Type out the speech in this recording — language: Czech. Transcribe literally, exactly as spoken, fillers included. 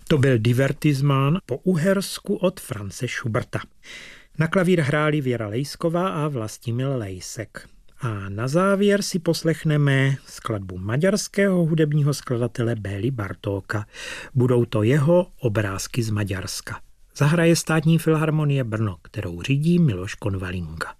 To byl divertizmán po Uhersku od Franze Schuberta. Na klavír hráli Věra Lejsková a Vlastimil Lejsek. A na závěr si poslechneme skladbu maďarského hudebního skladatele Béli Bartóka. Budou to jeho Obrázky z Maďarska. Zahraje Státní filharmonie Brno, kterou řídí Miloš Konvalinka.